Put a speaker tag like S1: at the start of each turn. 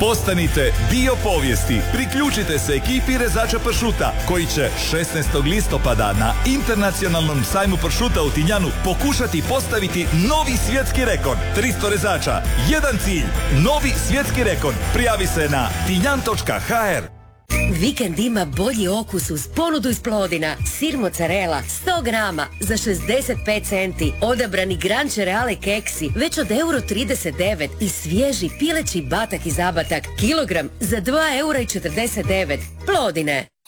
S1: Postanite dio povijesti. Priključite se ekipi rezača pršuta koji će 16. listopada na Internacionalnom sajmu pršuta u Tinjanu pokušati postaviti novi svjetski rekord. 300 rezača, jedan cilj, novi svjetski rekord. Prijavi se na tinjan.hr.
S2: Vikend ima bolji okus uz ponudu iz Plodina. Sir mozzarella 100 grama za 65 centi. Odabrani Gran Cereale keksi već od €39 i svježi pileći batak i zabatak kilogram za €2,49. Plodine.